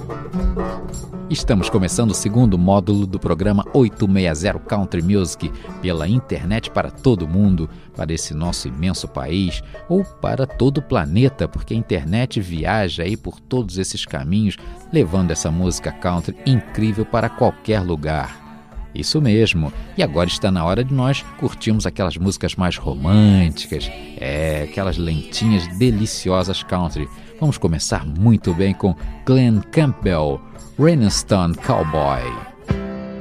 Estamos começando o segundo módulo do programa 860 Country Music pela internet para todo mundo, para esse nosso imenso país ou para todo o planeta, porque a internet viaja aí por todos esses caminhos, levando essa música country incrível para qualquer lugar. Isso mesmo, e agora está na hora de nós curtirmos aquelas músicas mais românticas, aquelas lentinhas deliciosas country. Vamos começar muito bem com Glen Campbell, Rhinestone Cowboy.